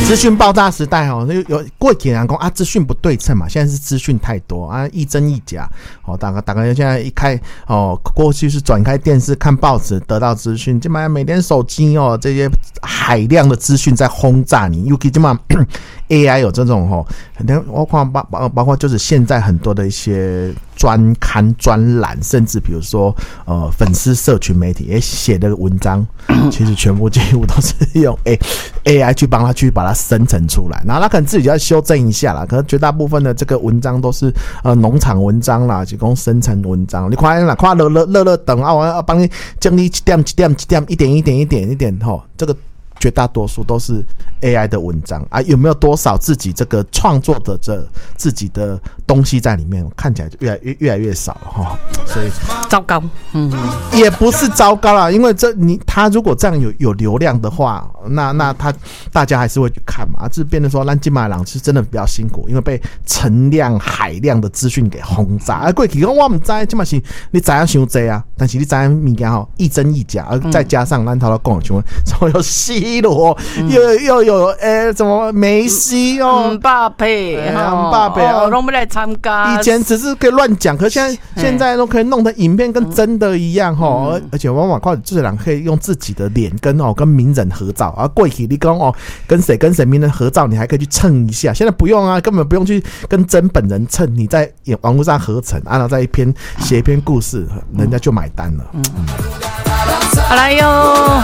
资讯爆炸时代哦，有过几年讲啊，资讯不对称嘛，现在是资讯太多啊，一真一假哦。大概现在一开哦，过去是转开电视看报纸得到资讯，今嘛每天手机哦这些海量的资讯在轰炸你，尤其今嘛 AI 有这种哦，很多包括就是现在很多的一些专刊专栏，甚至比如说粉丝社群媒体也写的文章，其实全部几乎都是用 AI 去帮他去把它生成出来，然后他可能自己要修正一下啦，可能绝大部分的这个文章都是农场文章啦，提供生成文章。你看啦，看乐等啊，我要帮你整理一点吼，这个绝大多数都是 AI 的文章啊，有没有多少自己这个创作的自己的东西在里面？看起来就越来越少哈，所以糟糕， 也不是糟糕啦，因为他如果这样有流量的话，那大家还是会去看嘛，这变成说咱金马郎是真的比较辛苦，因为被陈量海量的资讯给轰炸。啊，过去讲我唔知，金马是你知影伤济啊，但是你知影物件吼一真一假，再加上咱头头讲的什么有C罗，又有什么梅西哦， 姆巴佩哦，拢不来参加。 以前只是可以乱讲，可是现在都可以弄得影片跟真的一样哈，而且往往靠这人可以用自己的脸跟名人合照，而过去你讲跟谁名人合照，你还可以去蹭一下，现在不用啊，根本不用去跟真本人蹭，你在网络上合成，然后再写一篇故事，人家就买单了。 好来哟。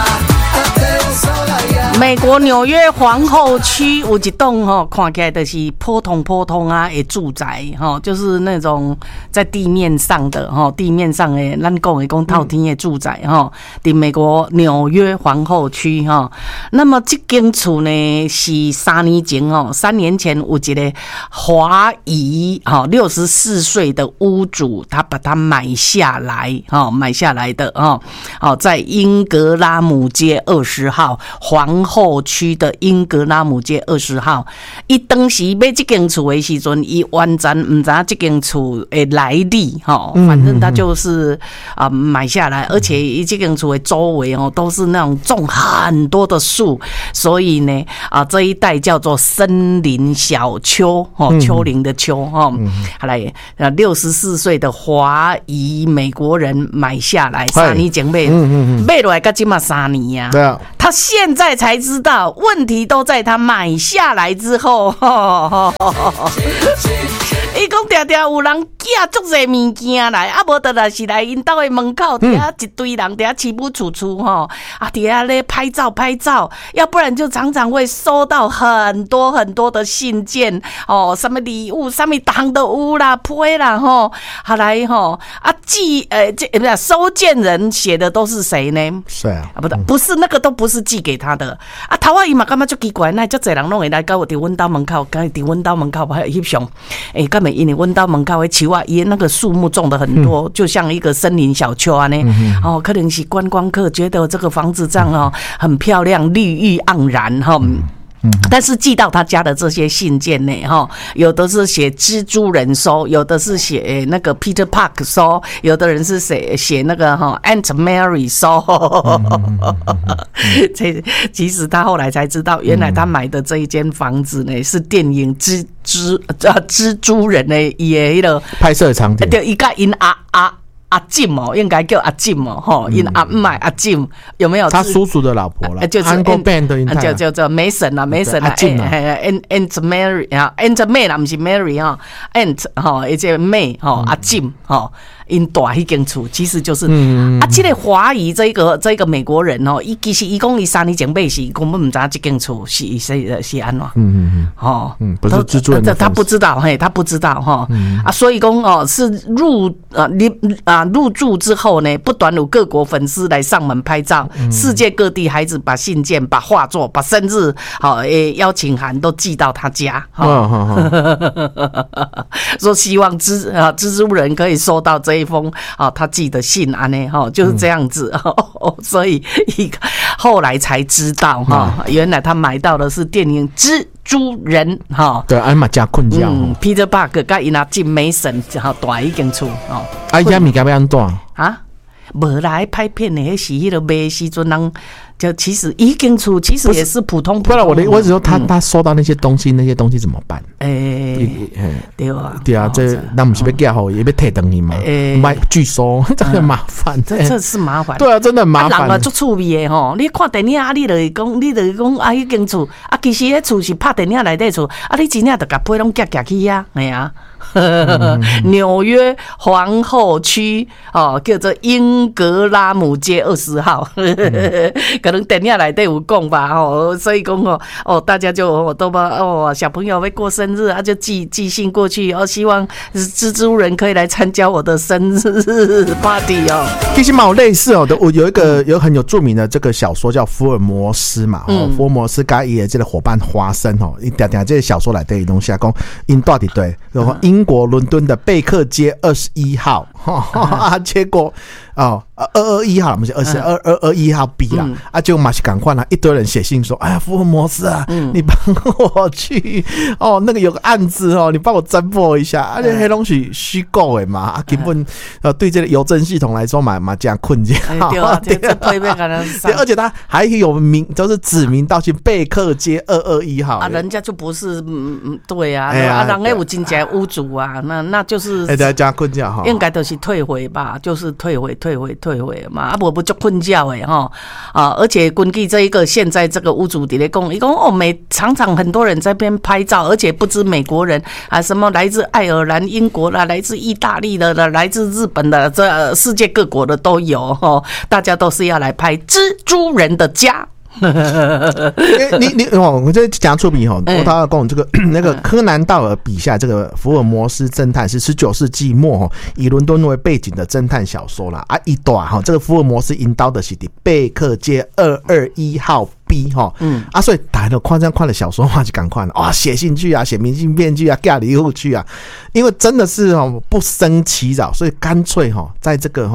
美国纽约皇后区有一栋看起来就是普通啊的住宅就是那种在地面上的咱讲的讲透天的住宅在美国纽约皇后区那么这间厝呢是3年前有一个华裔64岁的屋主，他把它买下来的在英格拉姆街20号皇后区的英格拉姆街20号，伊当时买这间厝的时阵，伊完全唔知这间厝的来历反正他就是买下来，而且这间厝的周围都是那种种很多的树，所以呢这一带叫做森林小丘丘陵的丘好来64岁的华裔美国人买下来，3年前买落来到现在3年啊， 对啊， 他现在才知道问题都在他买下来之后。伊讲常常有人寄足侪物件来，啊无得来是来因兜的门口，底下一堆人底下起不楚底下咧拍照，要不然就常常会收到很多很多的信件什么礼物，什么糖的有啦、批啦好来收件人写的都是谁呢？ 是啊， 不是那个都不是寄给他的啊。头仔伊嘛感觉足奇怪，那遮侪人拢会来到伫阮兜门口，伫阮兜门口翕相，干嘛？因为阮兜门口的树啊，伊那个树木种的很多，就像一个森林小丘啊呢。可能是观光客觉得这个房子这样很漂亮，绿意盎然但是寄到他家的这些信件呢，有的是写蜘蛛人收，有的是写那个 Peter Park 收，有的人是写那个Aunt Mary 收。其实他后来才知道，原来他买的这一间房子呢，是电影蜘蛛人的那个拍摄场景。 对，一个因阿进应该叫阿进因阿买阿进有没有？ 他叔叔的老婆了， 就是 Band 的叫梅婶啦，Aunt Mary 啊，Aunt May 啦，不是 Mary Aunt 一个妹阿进因大迄间厝，其实就是这个华裔这个美国人其实伊讲伊3年前买是根本唔知这间厝是安怎不是蜘蛛人的， 他不知道他不知道所以讲是入住之后呢，不断有各国粉丝来上门拍照，世界各地孩子把信件、把画作、把生日邀请函都寄到他家说希望蜘蛛人可以收到这一封他寄的信就是这样子所以后来才知道原来他买到的是电影蜘蛛人对，安嘛加困觉 Peter Park 跟伊那进梅婶大一间厝家物件要安怎无来拍片的，迄是迄个卖时阵人就其实已经出，其实也是普通。 不然我只说他收到那些东西怎么办？ 对啊， 对啊，这那不是被寄好，也被退等你嘛？买拒收，这很麻烦， 这是麻烦。 对啊，真的很麻烦。 人啊，足趣味的吼！你看电影啊，你就是讲啊，已经厝啊，其实迄厝是拍电影内底厝啊，你真正就甲批拢夹去啊，哎呀。纽约皇后区哦，叫做英格拉姆街20号，可能电影内底有讲吧哦，所以讲哦，大家就都把小朋友会过生日啊，就寄信过去哦，希望蜘蛛人可以来参加我的生日 party 哦。 其实蛮有类似哦的，我有很有著名的这个小说叫福尔摩斯嘛，福尔摩斯跟伊的这个伙伴华生哦，一点这个小说内底东西讲，因到底对，英国伦敦的贝克街21号，结果221号不是221号 B 啦，结果嘛是赶快啦，一堆人写信说，哎呀，福尔摩斯啊，你帮我去那个有个案子你帮我侦破一下，而且黑东西虚构的嘛，根本对这个邮政系统来说嘛这样困境， 对啊，这对面可能对，而且他还有名，就是指名道姓贝克街221号啊，人家就不是对啊，人家有真正屋主啊，那就是这样困扰哈， 应该都是退回吧，就是退回嘛，啊不就困扰的哈啊，而且根据这一个现在这个屋主在讲，伊讲常常很多人在边拍照，而且不止美国人啊，什么来自爱尔兰、英国啦，来自意大利的，来自日本的，这世界各国的都有哈，大家都是要来拍蜘蛛人的家。 我这讲出名哈，他要讲这个那个柯南道尔笔下这个福尔摩斯侦探是19世纪末以伦敦为背景的侦探小说啦啊，一段这个福尔摩斯引导的是在贝克街221号。B 所以大家都看了小说话就赶快了写信去啊，写明信片去啊，寄礼物去啊，因为真的是不胜其扰，所以干脆在这个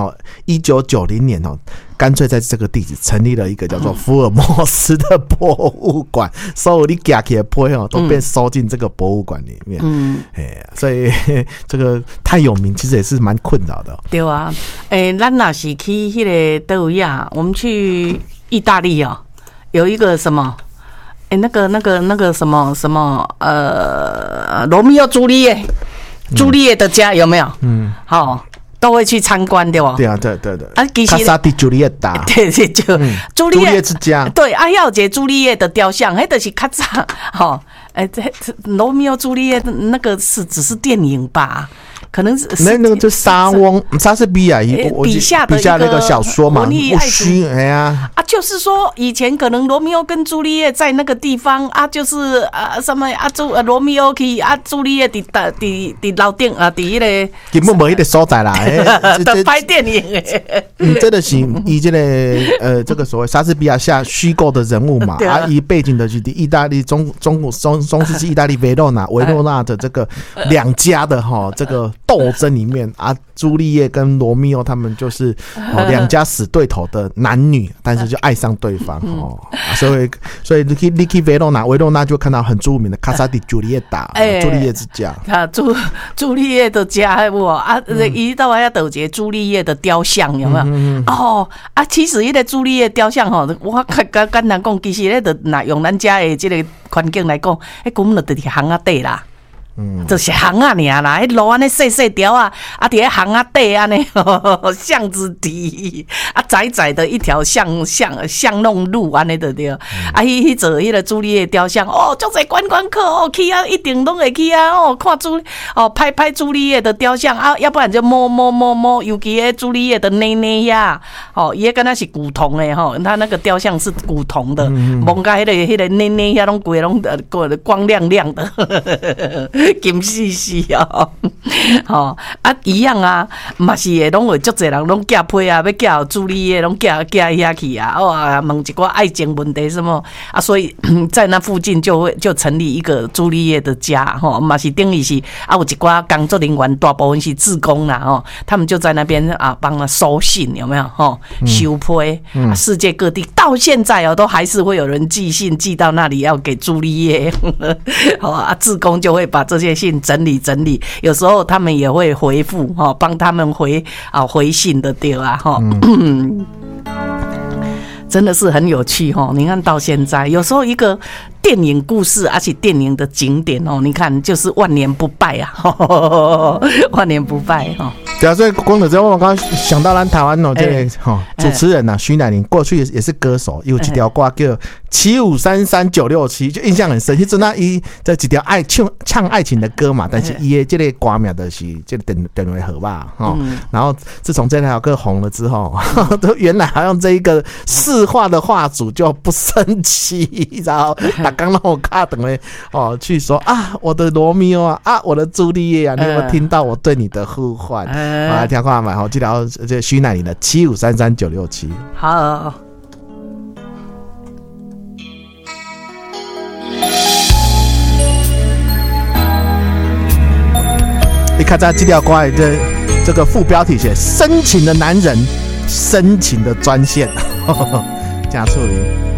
1990年干脆在这个地址成立了一个叫做福尔摩斯的博物馆，所有你寄去的批都被收进这个博物馆里面。所以这个太有名，其实也是蛮困扰的。 对啊，咱若是去那个德维亚，我们去意大利有一个什么，那个什么罗密欧朱丽叶的家有没有？好，都会去参观对吧？ 对啊，对啊，其实卡萨迪朱丽叶达， 对，就朱丽叶之家， 对啊，要有朱丽叶的雕像，那就是卡萨这罗密欧朱丽叶那个只是电影吧？可能是那个就莎士比亚笔下的那个小说嘛，不虚就是说以前可能罗密欧跟朱丽叶在那个地方就是什么罗密欧去朱丽叶伫楼顶伫迄个根本无迄个所在啦， 拍电影真的是以这个这个所谓莎士比亚下虚构的人物嘛，以背景的是意大利中世纪意大利维罗纳的这个两家的这个斗争里面朱丽叶跟罗密欧他们就是两家死对头的男女，但是就爱上对方所以你去维罗纳就看到很著名的卡萨迪朱丽叶达，朱丽叶之家朱丽叶的家一到还有一个朱丽叶的雕像有没有？其实那个朱丽叶雕像我简单讲，其实那用咱家的这个环境来讲，根本就是巷仔底啦。就是巷仔尔啦，迄路安尼细细条伫迄巷仔底安尼，巷子底窄窄的一条巷弄路安尼就对。迄座迄个朱丽叶雕像足侪观光客去一定拢会去看拍朱丽叶的雕像要不然就摸，尤其迄朱丽叶的内呀，伊敢若是古铜的他那个雕像是古铜的，摸甲迄个内呀拢规拢光亮亮的。金死死一样嘛是会拢会足侪人拢寄批要寄朱丽叶拢寄遐去问一寡爱情问题什么所以在那附近就成立一个朱丽叶的家嘛是等于是有一寡工作人员大部分是志工啦他们就在那边帮他收信有没有收批世界各地到现在都还是会有人寄信寄到那里要给朱丽叶志工就会把这些信整理，有时候他们也会回复帮他们回信的对真的是很有趣哦。你看到现在，有时候一个电影故事，而且电影的景点哦，你看就是万年不败啊，万年不败哈。 对啊，所以光的之后，我刚刚想到咱台湾哦，这个主持人呐，徐乃麟过去也是歌手，有一条歌叫7533967，就印象很深。其实那一这几条唱爱情的歌嘛，但是伊的这个歌名就是这个电话号码哈。然后自从这条歌红了之后，原来好像这一个市话的话主就不生气，然后他刚让我卡等嘞去说啊，我的罗密欧啊，我的朱丽叶啊，你有没有听到我对你的呼唤？我来听看嘛，这条这徐乃麟的7533967。 好。 你看这条歌的这个副标题写深情的男人，深情的专线，加处理。